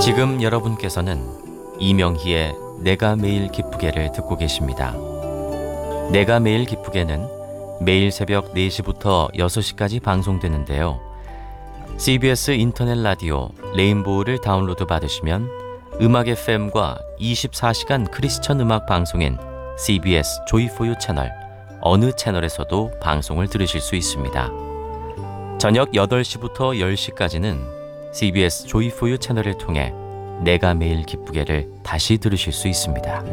지금 여러분께서는 이명희의 내가 매일 기쁘게를 듣고 계십니다. 내가 매일 기쁘게는 매일 새벽 4시부터 6시까지 방송되는데요. CBS 인터넷 라디오 레인보우를 다운로드 받으시면 음악 FM과 24시간 크리스천 음악 방송인 CBS 조이포유 채널 어느 채널에서도 방송을 들으실 수 있습니다. 저녁 8시부터 10시까지는 CBS 조이포유 채널을 통해 내가 매일 기쁘게를 다시 들으실 수 있습니다.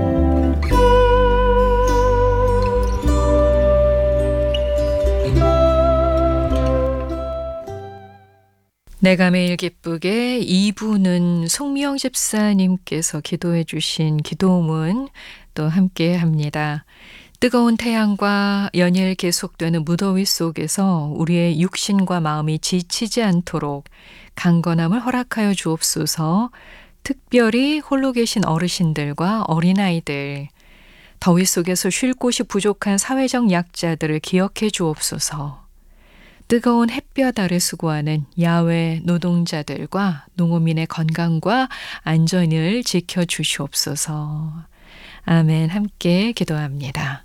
내가 매일 기쁘게 2부는 송미영 집사님께서 기도해 주신 기도문 또 함께 합니다. 뜨거운 태양과 연일 계속되는 무더위 속에서 우리의 육신과 마음이 지치지 않도록 강건함을 허락하여 주옵소서. 특별히 홀로 계신 어르신들과 어린아이들, 더위 속에서 쉴 곳이 부족한 사회적 약자들을 기억해 주옵소서. 뜨거운 햇볕 아래 수고하는 야외 노동자들과 농어민의 건강과 안전을 지켜주시옵소서. 아멘. 함께 기도합니다.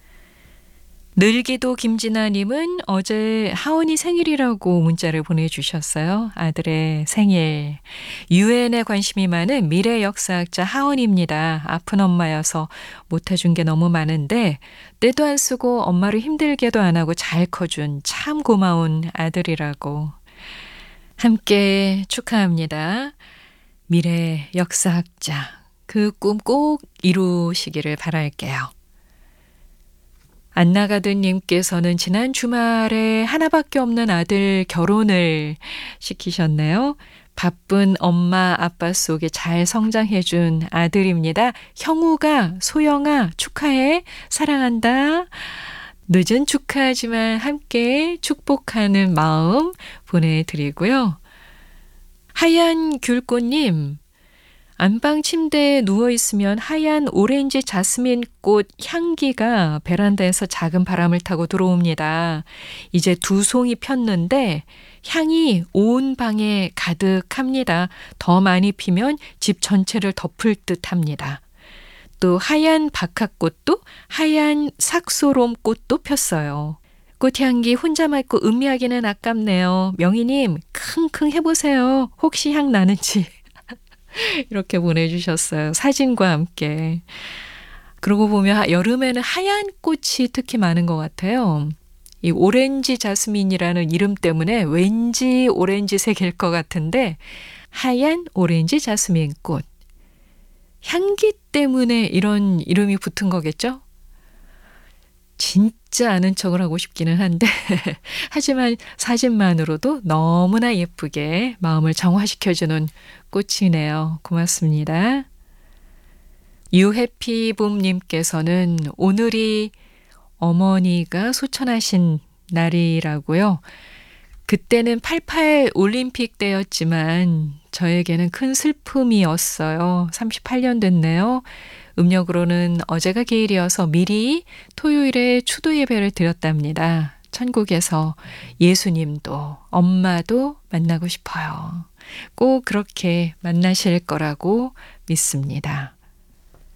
늘기도 김진아님은 어제 하은이 생일이라고 문자를 보내주셨어요. 아들의 생일. 유엔에 관심이 많은 미래 역사학자 하은입니다. 아픈 엄마여서 못해준 게 너무 많은데 때도 안 쓰고 엄마를 힘들게도 안 하고 잘 커준 참 고마운 아들이라고. 함께 축하합니다. 미래 역사학자. 그 꿈 꼭 이루시기를 바랄게요. 안나가든님께서는 지난 주말에 하나밖에 없는 아들 결혼을 시키셨네요. 바쁜 엄마 아빠 속에 잘 성장해준 아들입니다. 형우가 소영아 축하해. 사랑한다. 늦은 축하하지만 함께 축복하는 마음 보내드리고요. 하얀 귤꽃님. 안방 침대에 누워있으면 하얀 오렌지 자스민 꽃 향기가 베란다에서 작은 바람을 타고 들어옵니다. 이제 2송이 폈는데 향이 온 방에 가득합니다. 더 많이 피면 집 전체를 덮을 듯합니다. 또 하얀 박하꽃도 하얀 삭소롬 꽃도 폈어요. 꽃향기 혼자 맡고 음미하기는 아깝네요. 명희님 킁킁 해보세요. 혹시 향 나는지. 이렇게 보내주셨어요. 사진과 함께. 그러고 보면 여름에는 하얀 꽃이 특히 많은 것 같아요. 이 오렌지 자스민이라는 이름 때문에 왠지 오렌지색일 것 같은데 하얀 오렌지 자스민 꽃. 향기 때문에 이런 이름이 붙은 거겠죠? 진짜 아는 척을 하고 싶기는 한데 하지만 사진만으로도 너무나 예쁘게 마음을 정화시켜주는 꽃이네요. 고맙습니다. 유해피봄님께서는 오늘이 어머니가 소천하신 날이라고요. 그때는 88 올림픽 때였지만 저에게는 큰 슬픔이었어요. 38년 됐네요. 음력으로는 어제가 기일이어서 미리 토요일에 추도 예배를 드렸답니다. 천국에서 예수님도 엄마도 만나고 싶어요. 꼭 그렇게 만나실 거라고 믿습니다.